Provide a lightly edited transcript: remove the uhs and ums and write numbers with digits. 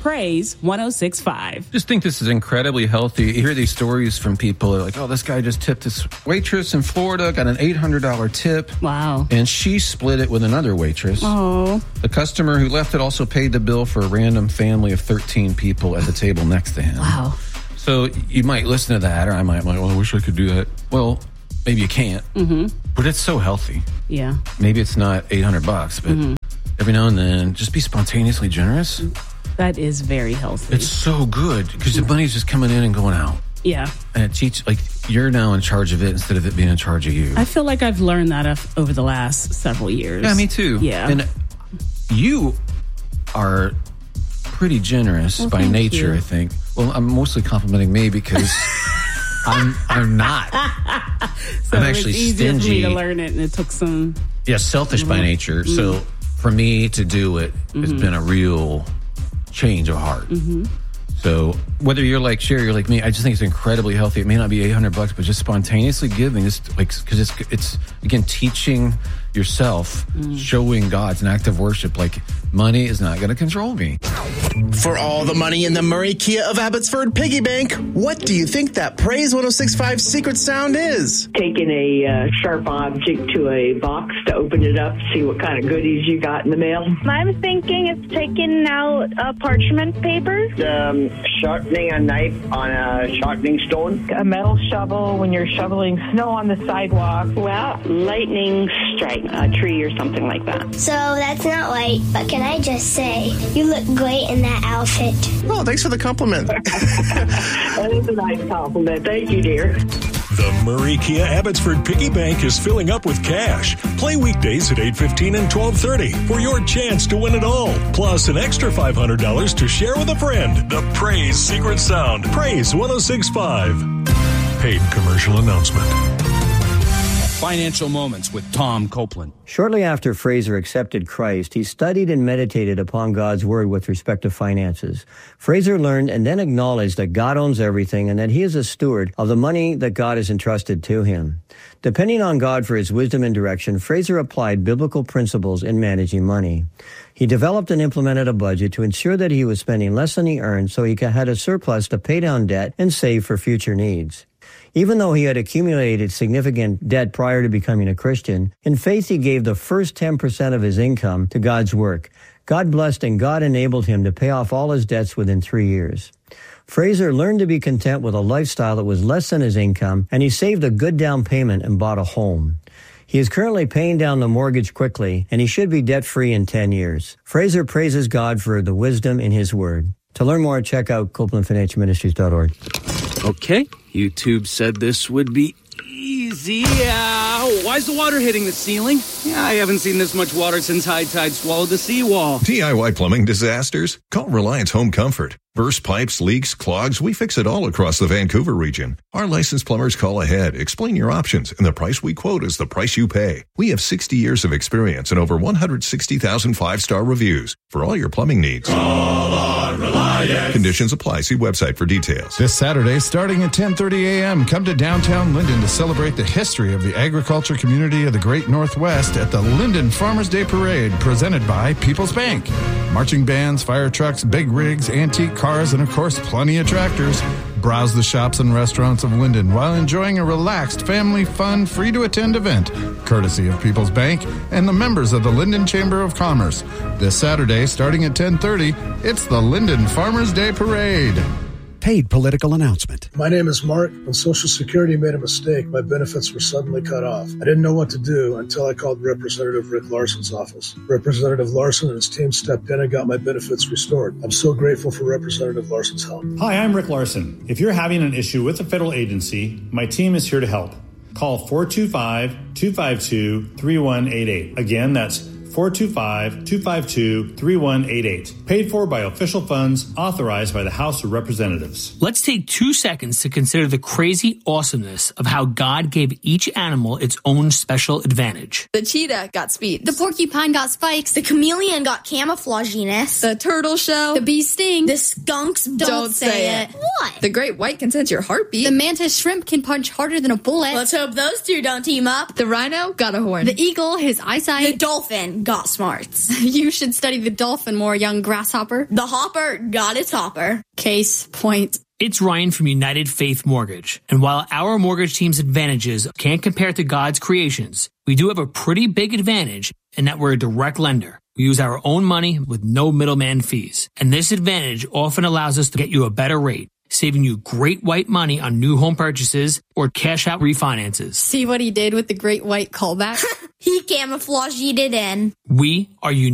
Praise 106.5. Just think this is incredibly healthy. You hear these stories from people like, oh, this guy just tipped this waitress in Florida, got an $800 tip. Wow. And she split it with another waitress. Oh. The customer who left it also paid the bill for a random family of 13 people at the table next to him. Wow. So you might listen to that, or I might like, well, I wish I could do that. Well, maybe you can't. Mm-hmm. But it's so healthy. Yeah. Maybe it's not $800, but every now and then, just be spontaneously generous. That is very healthy. It's so good because the money's just coming in and going out. Yeah. And it teaches, like, you're now in charge of it instead of it being in charge of you. I feel like I've learned that over the last several years. Yeah, me too. Yeah. And you are pretty generous by nature, I think. Well, I'm mostly complimenting me because I'm not. So I'm actually it's easier stingy. for me to learn it, and it took some... Yeah, selfish by nature. So for me to do it has been a real change of heart. So whether you're like Sherry or like me, I just think it's incredibly healthy. It may not be $800, but just spontaneously giving, just like, because it's again teaching yourself, showing God's an act of worship. Like, money is not going to control me. For all the money in the Murray Kia of Abbotsford piggy bank, what do you think that Praise 106.5 secret sound is? Taking a sharp object to a box to open it up, see what kind of goodies you got in the mail. I'm thinking it's taking out parchment paper. Sharpening a knife on a sharpening stone. A metal shovel when you're shoveling snow on the sidewalk. Well, lightning strike a tree or something like that. So that's not light, but can I just say, you look great in that outfit. Oh, thanks for the compliment. That is a nice compliment. Thank you, dear. The Murray Kia Abbotsford Piggy Bank is filling up with cash. Play weekdays at 8:15 and 12:30 for your chance to win it all. Plus an extra $500 to share with a friend. The Praise Secret Sound. Praise 106.5. Paid commercial announcement. Financial Moments with Tom Copeland. Shortly after Fraser accepted Christ, he studied and meditated upon God's word with respect to finances. Fraser learned and then acknowledged that God owns everything and that he is a steward of the money that God has entrusted to him. Depending on God for his wisdom and direction, Fraser applied biblical principles in managing money. He developed and implemented a budget to ensure that he was spending less than he earned so he had a surplus to pay down debt and save for future needs. Even though he had accumulated significant debt prior to becoming a Christian, in faith he gave the first 10% of his income to God's work. God blessed and God enabled him to pay off all his debts within 3 years. Fraser learned to be content with a lifestyle that was less than his income, and he saved a good down payment and bought a home. He is currently paying down the mortgage quickly, and he should be debt-free in 10 years. Fraser praises God for the wisdom in his word. To learn more, check out CopelandFinancialMinistries.org. Okay, YouTube said this would be easy. Why's the water hitting the ceiling? Yeah, I haven't seen this much water since high tide swallowed the seawall. DIY plumbing disasters? Call Reliance Home Comfort. Burst pipes, leaks, clogs, we fix it all across the Vancouver region. Our licensed plumbers call ahead, explain your options, and the price we quote is the price you pay. We have 60 years of experience and over 160,000 five-star reviews for all your plumbing needs. Call on Reliance. Conditions apply. See website for details. This Saturday, starting at 10:30 a.m., come to downtown Linden to celebrate the history of the agriculture community of the Great Northwest at the Linden Farmers Day Parade, presented by People's Bank. Marching bands, fire trucks, big rigs, antique cars, and of course, plenty of tractors. Browse the shops and restaurants of Linden while enjoying a relaxed, family, fun, free-to-attend event, courtesy of People's Bank and the members of the Linden Chamber of Commerce. This Saturday, starting at 10:30, it's the Linden Farmers Day Parade. Paid political announcement. My name is Mark. When Social Security made a mistake, my benefits were suddenly cut off. I didn't know what to do until I called Representative Rick Larson's office. Representative Larson and his team stepped in and got my benefits restored. I'm so grateful for Representative Larson's help. Hi, I'm Rick Larson. If you're having an issue with a federal agency, my team is here to help. Call 425-252-3188. Again, that's 425-252-3188. Paid for by official funds authorized by the House of Representatives. Let's take 2 seconds to consider the crazy awesomeness of how God gave each animal its own special advantage. The cheetah got speed. The porcupine got spikes. The chameleon got camouflaginess. The turtle shell. The bee sting. The skunks don't say it. What? The great white can sense your heartbeat. The mantis shrimp can punch harder than a bullet. Let's hope those two don't team up. The rhino got a horn. The eagle, his eyesight. The dolphin got smarts. You should study the dolphin more, young grasshopper. The hopper got its hopper. Case point. It's Ryan from United Faith Mortgage. And while our mortgage team's advantages can't compare to God's creations, we do have a pretty big advantage in that we're a direct lender. We use our own money with no middleman fees. And this advantage often allows us to get you a better rate, saving you great white money on new home purchases or cash out refinances. See what he did with the great white callback? He camouflaged it in. We are United.